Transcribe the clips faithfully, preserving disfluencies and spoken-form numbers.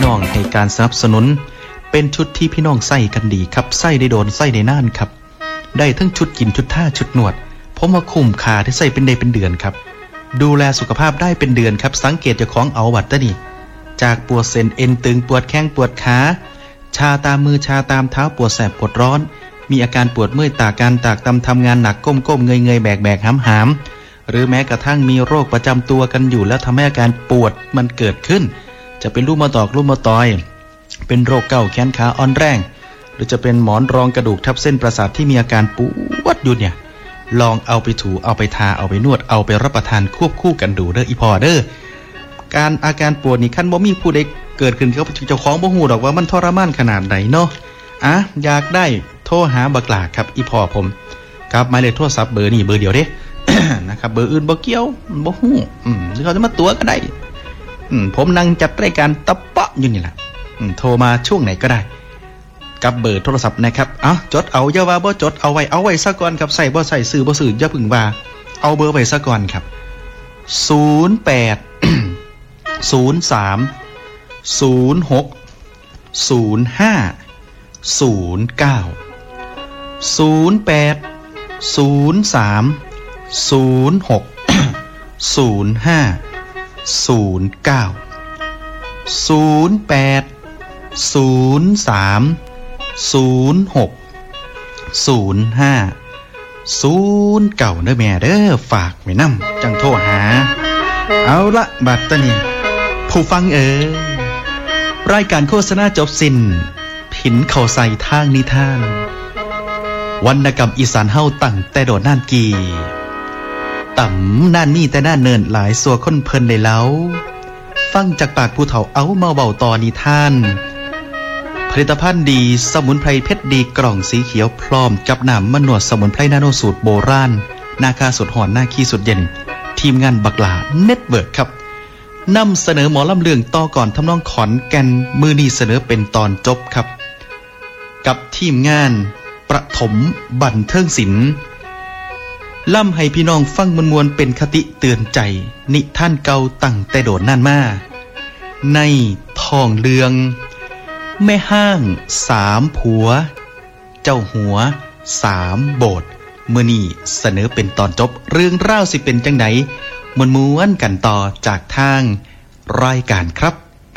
น้องให้การสนับสนุนเป็นชุดที่พี่น้องใส่กันดีครับใส่ได้โดนใส่ได้นานครับได้ทั้งชุดกินชุดท่าชุดนวดผมว่าคุ้มค่าที่ใส่เป็นเดือนเป็นเดือนครับดูแลสุขภาพได้เป็นเดือนครับสังเกตเจ้าของเอาวัดตะนี่จากปวดเส้นเอ็นตึงปวดแข้งปวดขาชาตามมือชาตามเท้าปวดแสบปวดร้อนมีอาการปวดเมื่อยตาการตากตำทำงานหนักก้มก้มเงยเงยแบกแบกหามหามหรือแม้กระทั่งมีโรคประจำตัวกันอยู่แล้วทำให้อาการปวดมันเกิดขึ้นจะเป็นรูมาตอกรูมาตอยเป็นโรคเกาต์แขนขาอ่อนแรงหรือจะเป็นหมอนรองกระดูกทับเส้นประสาทที่มีอาการปวดอยู่เนี่ยลองเอาไปถูเอาไปทาเอาไปนวดเอาไปรับประทานควบคู่กันดูเด้ออีพอเด้อการอาการปวดนี่คันบ่มีผู้ใดเกิดขึ้นเขาเจ้าของบ่ฮู้ดอกว่ามันทรมานขนาดไหนเนาะอ่ะอยากได้โทรหาบักหลาครับอีพอผมครับหมายเลขโทรศัพท์เบอร์นี่เบอร์เดียวเด้ นะครับเบอร์อื่นบ่เกี่ยวบ่ฮู้อืมหรือเขาจะมาตัวก็ได้อืมผมนั่งจัดรายการตะเปาะอยู่นี่แหละอืมโทรมาช่วงไหนก็ได้กับเบอร์โทรศัพท์นะครับเอ้าจดเอาอย่าว่าบ่จดเอาไว้เอาไว้ซะก่อนครับใส่บ่ใส่ซื้อบ่ซื้ออย่าพึ่งว่าเอาเบอร์ไว้ซะก่อนครับศูนย์แปด ศูนย์สาม ศูนย์หก ศูนย์ห้า ศูนย์เก้า ศูนย์แปด ศูนย์สาม ศูนย์หก ศูนย์ห้า ศูนย์เก้า ศูนย์แปด ศูนย์สาม ศูนย์หก ศูนย์ห้า ศูนย์เก้าเด้อแม่เด้อฝากไว้นำจังโทรหาเอาละบัดตะนี่ผู้ฟังเอ๋ยรายการโฆษณาจบสิ้นผินเข้าใส่ทางนิทานวรรณกรรมอีสานเฮาตั้งแต่โดดน่านกีต่ำน่านมีแต่น่านเนินหลายสัวคนเพิ่นได้แล้วฟังจากปากผู้เฒ่าเอามาเว้าต่อนิทานผลิตภัณฑ์ดีสมุนไพรเพชรดีกล่องสีเขียวพร้อมกับน้ำมะนวดสมุนไพรนาโนสูตรโบราณนาคาสุดหอนหน้าขี้สุดเย็นทีมงานบักหลาเน็ตเวิร์คครับนำเสนอหมอลำเลืองต่อก่อนทำนองขอนแก่นมือนี้เสนอเป็นตอนจบครับกับทีมงานประถมบันเทิงศิลป์ล่ำให้พี่น้องฟังมวลๆเป็นคติเตือนใจนิท่านเก่าตั้งแต่โดดนั่นมาในท้องเรืองแม่ห้างสามผัวเจ้าหัวสามโบสถ์มื้อนี้เสนอเป็นตอนจบเรื่องราวสิเป็นจังไดม้วนๆกันต่อจากทางรายการครับ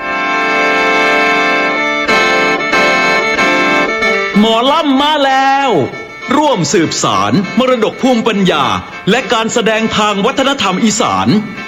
หมอลำมาแล้วร่วมสืบสารมรดกภูมิปัญญาและการแสดงทางวัฒนธรรมอีสาน